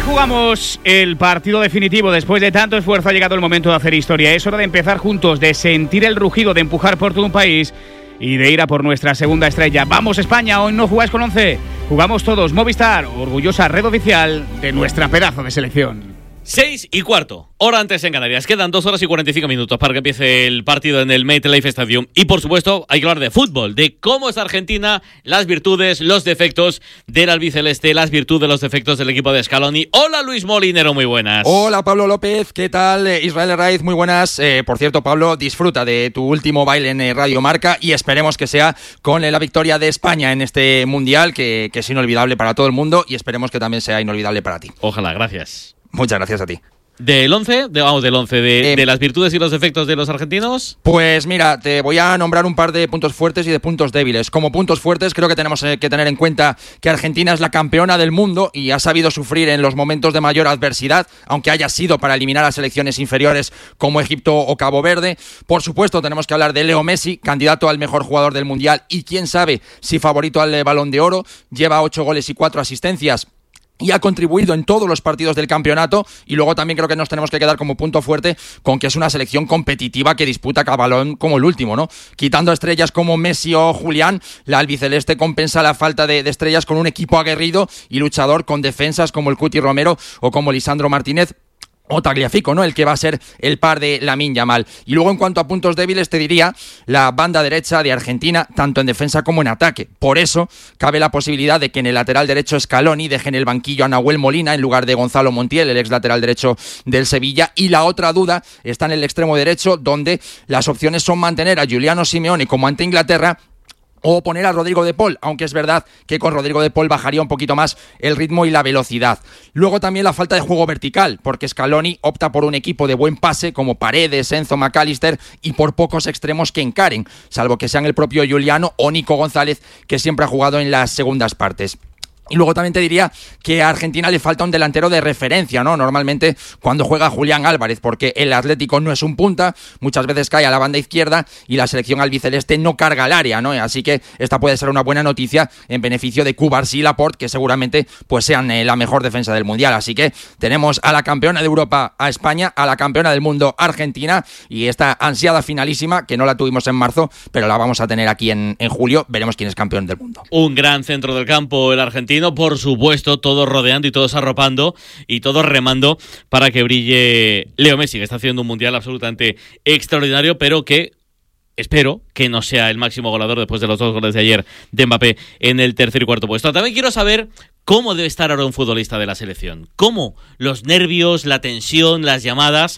jugamos el partido definitivo. Después de tanto esfuerzo ha llegado el momento de hacer historia. Es hora de empezar juntos, de sentir el rugido, de empujar por todo un país y de ir a por nuestra segunda estrella. ¡Vamos España! Hoy no jugáis con 11. Jugamos todos. Movistar, orgullosa red oficial de nuestra pedazo de selección. 6:15, hora antes en Canarias. Quedan 2 horas y 45 minutos para que empiece el partido en el MetLife Stadium. Y por supuesto, hay que hablar de fútbol, de cómo es Argentina, las virtudes, los defectos del albiceleste, las virtudes, los defectos del equipo de Scaloni. Hola Luis Molinero, muy buenas. Hola Pablo López, ¿qué tal? Israel Herraiz, muy buenas. Por cierto, Pablo, disfruta de tu último baile en Radio Marca y esperemos que sea con la victoria de España en este Mundial, que es inolvidable para todo el mundo y esperemos que también sea inolvidable para ti. Ojalá, gracias. Muchas gracias a ti. ¿Del 11? De las virtudes y los defectos de los argentinos. Pues mira, te voy a nombrar un par de puntos fuertes y de puntos débiles. Como puntos fuertes, creo que tenemos que tener en cuenta que Argentina es la campeona del mundo y ha sabido sufrir en los momentos de mayor adversidad, aunque haya sido para eliminar a selecciones inferiores como Egipto o Cabo Verde. Por supuesto, tenemos que hablar de Leo Messi, candidato al mejor jugador del Mundial y quién sabe si favorito al Balón de Oro. Lleva 8 goles y 4 asistencias. Y ha contribuido en todos los partidos del campeonato. Y luego también creo que nos tenemos que quedar como punto fuerte con que es una selección competitiva que disputa cada balón como el último, ¿no? Quitando estrellas como Messi o Julián, la albiceleste compensa la falta de estrellas con un equipo aguerrido y luchador con defensas como el Cuti Romero o como Lisandro Martínez o Tagliafico, ¿no? El que va a ser el par de Lamine Yamal. Y luego en cuanto a puntos débiles te diría la banda derecha de Argentina, tanto en defensa como en ataque. Por eso cabe la posibilidad de que en el lateral derecho Scaloni deje en el banquillo a Nahuel Molina en lugar de Gonzalo Montiel, el ex lateral derecho del Sevilla. Y la otra duda está en el extremo derecho, donde las opciones son mantener a Giuliano Simeone como ante Inglaterra o poner a Rodrigo de Paul, aunque es verdad que con Rodrigo de Paul bajaría un poquito más el ritmo y la velocidad. Luego también la falta de juego vertical, porque Scaloni opta por un equipo de buen pase como Paredes, Enzo, McAllister y por pocos extremos que encaren, salvo que sean el propio Giuliano o Nico González, que siempre ha jugado en las segundas partes. Y luego también te diría que a Argentina le falta un delantero de referencia, ¿no? Normalmente cuando juega Julián Álvarez, porque el Atlético no es un punta, muchas veces cae a la banda izquierda y la selección albiceleste no carga el área, ¿no? Así que esta puede ser una buena noticia en beneficio de Cubarsí y Laporte, que seguramente pues sean la mejor defensa del Mundial. Así que tenemos a la campeona de Europa, a España, a la campeona del mundo, Argentina, y esta ansiada finalísima, que no la tuvimos en marzo, pero la vamos a tener aquí en julio. Veremos quién es campeón del mundo. Un gran centro del campo, el argentino. Por supuesto, todos rodeando y todos arropando y todos remando para que brille Leo Messi, que está haciendo un mundial absolutamente extraordinario, pero que espero que no sea el máximo goleador después de los 2 goles de ayer de Mbappé en el tercer y cuarto puesto. También quiero saber cómo debe estar ahora un futbolista de la selección. Cómo los nervios, la tensión, las llamadas